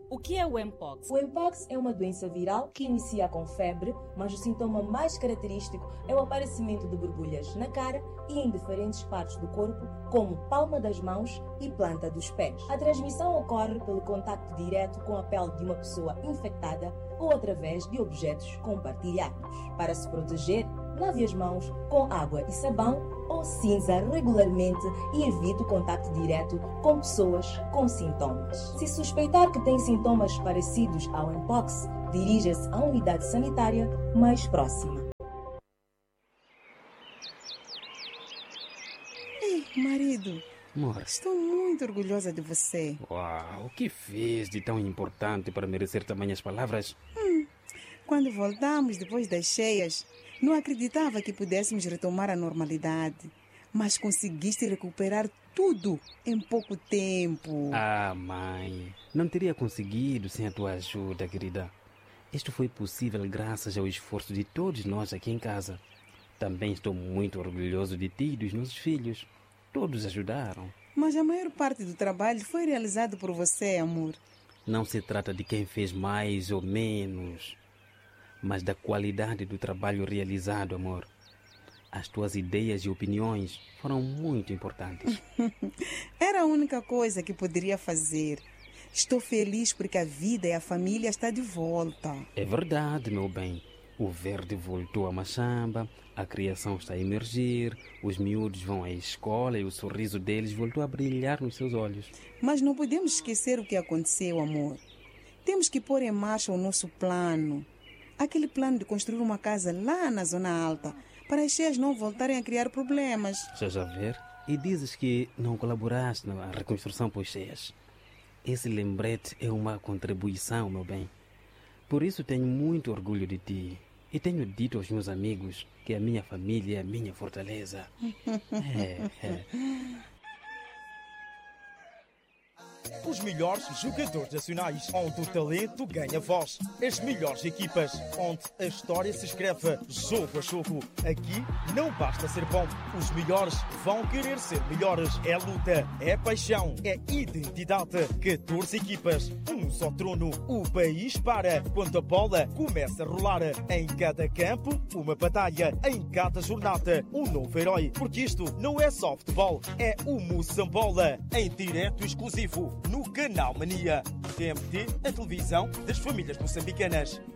O que é o Mpox? O Mpox é uma doença viral que inicia com febre, mas o sintoma mais característico é o aparecimento de borbulhas na cara e em diferentes partes do corpo, como palma das mãos e planta dos pés. A transmissão ocorre pelo contacto direto com a pele de uma pessoa infectada ou através de objetos compartilhados. Para se proteger, lave as mãos com água e sabão ou cinza regularmente e evite o contacto direto com pessoas com sintomas. Se suspeitar que tem sintomas parecidos ao Mpox, dirija-se à unidade sanitária mais próxima. Ei, marido, Amor. estou muito orgulhosa de você. Uau, o que fez de tão importante para merecer tamanhas palavras? Quando voltamos depois das cheias, não acreditava que pudéssemos retomar a normalidade, mas conseguiste recuperar tudo em pouco tempo. Ah, mãe, não teria conseguido sem a tua ajuda, querida. Isto foi possível graças ao esforço de todos nós aqui em casa. Também estou muito orgulhoso de ti e dos nossos filhos. Todos ajudaram. Mas a maior parte do trabalho foi realizado por você, amor. Não se trata de quem fez mais ou menos, mas da qualidade do trabalho realizado, amor. As tuas ideias e opiniões foram muito importantes. Era a única coisa que poderia fazer. Estou feliz porque a vida e a família estão de volta. É verdade, meu bem. O verde voltou a Machamba, a criação está a emergir, os miúdos vão à escola e o sorriso deles voltou a brilhar nos seus olhos. Mas não podemos esquecer o que aconteceu, amor. Temos que pôr em marcha o nosso plano. Aquele plano de construir uma casa lá na Zona Alta, para as cheias não voltarem a criar problemas. Estás a ver? E dizes que não colaboraste na reconstrução pós-cheias. Esse lembrete é uma contribuição, meu bem. Por isso tenho muito orgulho de ti. E tenho dito aos meus amigos que a minha família é a minha fortaleza. Os melhores jogadores nacionais, onde o talento ganha voz. As melhores equipas, onde a história se escreve jogo a jogo. Aqui não basta ser bom. Os melhores vão querer ser melhores. É luta, é paixão, é identidade. 14 equipas, um só trono. O país para quando a bola começa a rolar. Em cada campo, uma batalha. Em cada jornada, um novo herói. Porque isto não é só futebol, é o Moçambola. Em direto exclusivo no Canal Mania. TMT, a televisão das famílias moçambicanas.